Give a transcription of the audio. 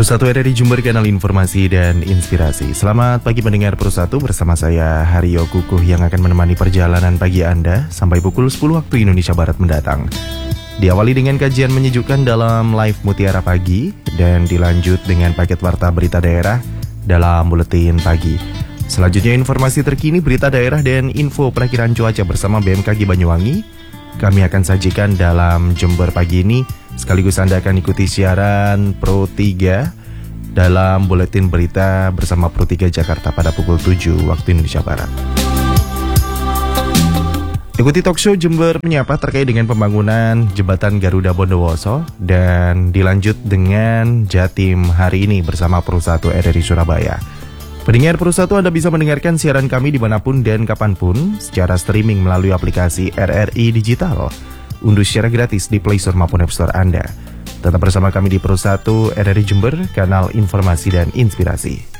Pro1 RRI Jember, kanal informasi dan inspirasi. Selamat pagi pendengar Pro1, bersama saya Haryo Kukuh yang akan menemani perjalanan pagi Anda sampai pukul 10 waktu Indonesia Barat mendatang. Diawali dengan kajian menyejukkan dalam live Mutiara Pagi dan dilanjut dengan paket warta berita daerah dalam buletin pagi. Selanjutnya informasi terkini, berita daerah dan info perakiraan cuaca bersama BMKG Banyuwangi. Kami akan sajikan dalam Jember pagi ini. Sekaligus Anda akan ikuti siaran Pro 3 dalam buletin berita bersama Pro 3 Jakarta pada pukul 7 waktu Indonesia Barat. Ikuti talkshow Jember Menyapa terkait dengan pembangunan jembatan Garuda Bondowoso dan dilanjut dengan Jatim hari ini bersama Pro1 RRI Surabaya. Pendengar Pro1, Anda bisa mendengarkan siaran kami dimanapun dan kapanpun secara streaming melalui aplikasi RRI Digital. Unduh secara gratis di Play Store maupun App Store Anda. Tetap bersama kami di Pro1 RRI Jember, kanal informasi dan inspirasi.